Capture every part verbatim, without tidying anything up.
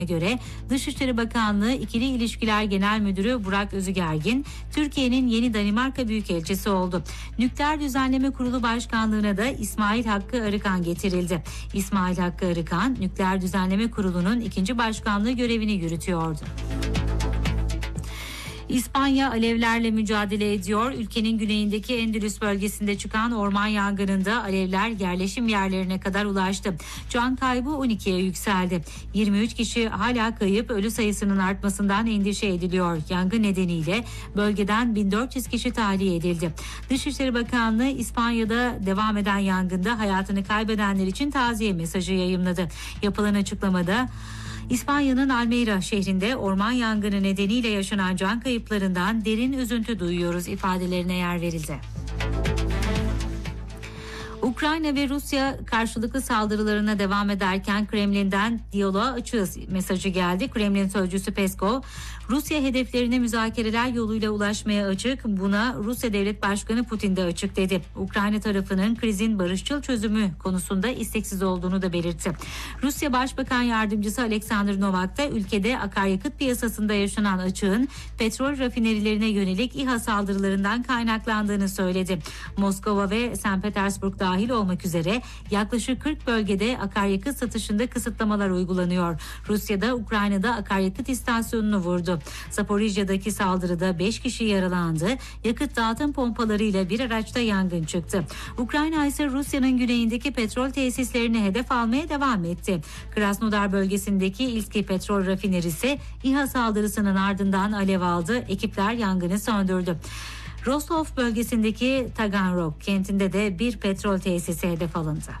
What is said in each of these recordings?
göre Dışişleri Bakanlığı İkili İlişkiler Genel Müdürü Burak Özügergin, Türkiye'nin yeni Danimarka Büyükelçisi oldu. Nükleer Düzenleme Kurulu Başkanlığı'na da İsmail Hakkı Arıkan getirildi. İsmail Hakkı Arıkan, Nükleer Düzenleme Kurulu'nun ikinci başkanlığı görevini yürütüyordu. İspanya alevlerle mücadele ediyor. Ülkenin güneyindeki Endülüs bölgesinde çıkan orman yangınında alevler yerleşim yerlerine kadar ulaştı. Can kaybı on ikiye yükseldi. yirmi üç kişi hala kayıp, ölü sayısının artmasından endişe ediliyor. Yangın nedeniyle bölgeden bin dört yüz kişi tahliye edildi. Dışişleri Bakanlığı İspanya'da devam eden yangında hayatını kaybedenler için taziye mesajı yayımladı. Yapılan açıklamada İspanya'nın Almeida şehrinde orman yangını nedeniyle yaşanan can kayıplarından derin üzüntü duyuyoruz ifadelerine yer verildi. Ukrayna ve Rusya karşılıklı saldırılarına devam ederken Kremlin'den diyaloğa açığız mesajı geldi. Kremlin sözcüsü Peskov, Rusya hedeflerine müzakereler yoluyla ulaşmaya açık, buna Rusya Devlet Başkanı Putin de açık dedi. Ukrayna tarafının krizin barışçıl çözümü konusunda isteksiz olduğunu da belirtti. Rusya Başbakan Yardımcısı Alexander Novak da ülkede akaryakıt piyasasında yaşanan açığın petrol rafinerilerine yönelik İHA saldırılarından kaynaklandığını söyledi. Moskova ve Sankt Petersburg dahil olmak üzere yaklaşık kırk bölgede akaryakıt satışında kısıtlamalar uygulanıyor. Rusya'da Ukrayna'da akaryakıt istasyonunu vurdu. Zaporijya'daki saldırıda beş kişi yaralandı. Yakıt dağıtım pompalarıyla bir araçta yangın çıktı. Ukrayna ise Rusya'nın güneyindeki petrol tesislerini hedef almaya devam etti. Krasnodar bölgesindeki İlski petrol rafinerisi İHA saldırısının ardından alev aldı. Ekipler yangını söndürdü. Rostov bölgesindeki Taganrog kentinde de bir petrol tesisi hedef alındı.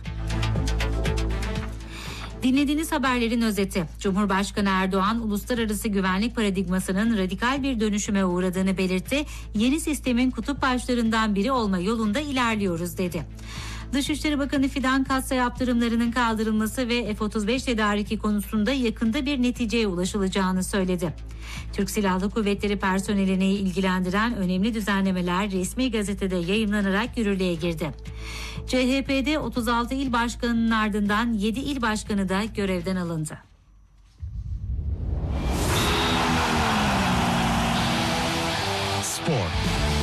Dinlediğiniz haberlerin özeti. Cumhurbaşkanı Erdoğan, uluslararası güvenlik paradigmasının radikal bir dönüşüme uğradığını belirtti. Yeni sistemin kutup başlarından biri olma yolunda ilerliyoruz dedi. Dışişleri Bakanı Fidan Katsa yaptırımlarının kaldırılması ve F otuz beş tedariki konusunda yakında bir neticeye ulaşılacağını söyledi. Türk Silahlı Kuvvetleri personelini ilgilendiren önemli düzenlemeler resmi gazetede yayımlanarak yürürlüğe girdi. C H P'de otuz altı il başkanının ardından yedi il başkanı da görevden alındı. Spor.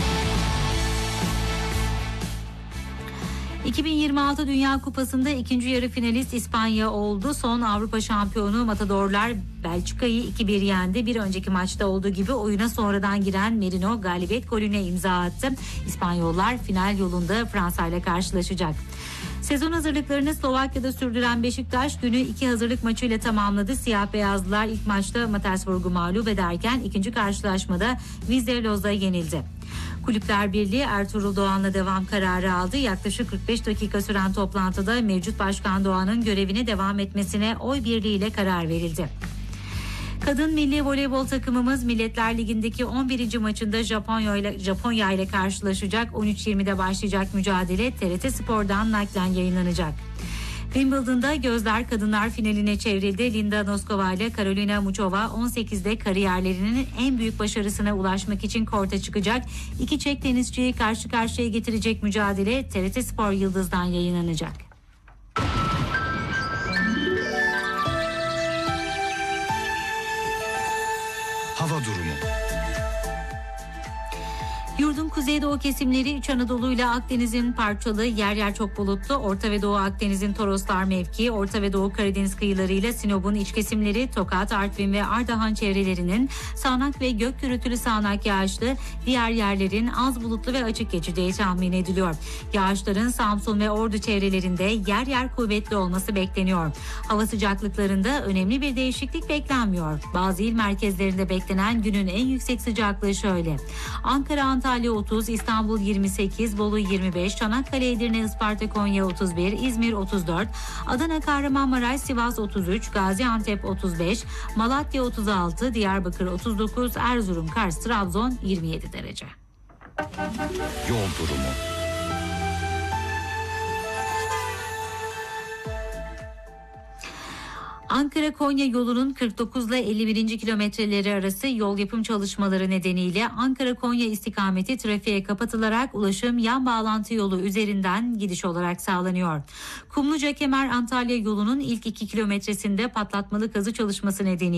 iki bin yirmi altı Dünya Kupası'nda ikinci yarı finalist İspanya oldu. Son Avrupa şampiyonu Matadorlar Belçika'yı iki bir yendi. Bir önceki maçta olduğu gibi oyuna sonradan giren Merino galibiyet golüne imza attı. İspanyollar final yolunda Fransa ile karşılaşacak. Sezon hazırlıklarını Slovakya'da sürdüren Beşiktaş günü iki hazırlık maçıyla tamamladı. Siyah beyazlılar ilk maçta Mattersburg'u mağlup ederken ikinci karşılaşmada Vizeloz'a yenildi. Kulüpler Birliği Ertuğrul Doğan'la devam kararı aldı. Yaklaşık kırk beş dakika süren toplantıda mevcut Başkan Doğan'ın görevine devam etmesine oy birliğiyle karar verildi. Kadın milli voleybol takımımız Milletler Ligi'ndeki on birinci maçında Japonya ile Japonya ile karşılaşacak. on üç yirmide başlayacak mücadele T R T Spor'dan naklen yayınlanacak. Wimbledon'da gözler kadınlar finaline çevrildi. Linda Noskova ile Karolina Muchova on sekizde kariyerlerinin en büyük başarısına ulaşmak için korta çıkacak. İki Çek tenisçiyi karşı karşıya getirecek mücadele T R T Spor Yıldız'dan yayınlanacak. Hava durumu. Yurdun kuzeydoğu kesimleri İç Anadolu ile Akdeniz'in parçalı, yer yer çok bulutlu. Orta ve Doğu Akdeniz'in Toroslar mevkii, Orta ve Doğu Karadeniz kıyılarıyla Sinop'un iç kesimleri, Tokat, Artvin ve Ardahan çevrelerinin sağanak ve gök gürültülü sağanak yağışlı, diğer yerlerin az bulutlu ve açık geçeceği tahmin ediliyor. Yağışların Samsun ve Ordu çevrelerinde yer yer kuvvetli olması bekleniyor. Hava sıcaklıklarında önemli bir değişiklik beklenmiyor. Bazı il merkezlerinde beklenen günün en yüksek sıcaklığı şöyle: Ankara, Antalya otuz, İstanbul yirmi sekiz, Bolu yirmi beş, Çanakkale, Edirne, Isparta, Konya otuz bir, İzmir otuz dört, Adana, Kahramanmaraş, Sivas otuz üç, Gaziantep otuz beş, Malatya otuz altı, Diyarbakır otuz dokuz, Erzurum, Kars, Trabzon yirmi yedi derece. Yol durumu. Ankara-Konya yolunun kırk dokuz ile elli birinci kilometreleri arası yol yapım çalışmaları nedeniyle Ankara-Konya istikameti trafiğe kapatılarak ulaşım yan bağlantı yolu üzerinden gidiş olarak sağlanıyor. Kumluca-Kemer-Antalya yolunun ilk iki kilometresinde patlatmalı kazı çalışması nedeniyle